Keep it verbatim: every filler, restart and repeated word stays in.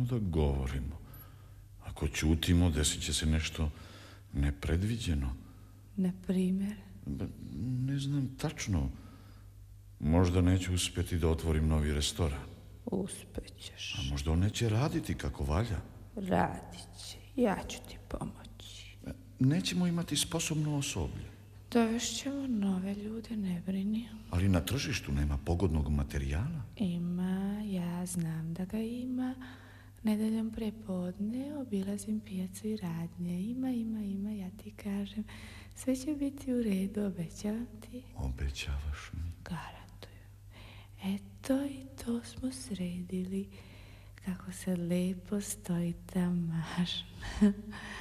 moramo da govorimo. Ako ćutimo, desit će se nešto nepredviđeno. Na primjer? Ne znam tačno. Možda neću uspjeti da otvorim novi restoran. Uspećeš. A možda on neće raditi kako valja. Radit će. Ja ću ti pomoći. Nećemo imati sposobno osoblje. Dovešćemo nove ljude, ne brini. Ali na tržištu nema pogodnog materijala. Ima, ja znam da ga ima. Nedeljom prepodne obilazim pijacu i radnje. Ima, ima, ima, ja ti kažem. Sve će biti u redu, obećavam ti. Obećavaš mi? Garantujem. Eto i to smo sredili. Kako se lepo stoji ta mašna.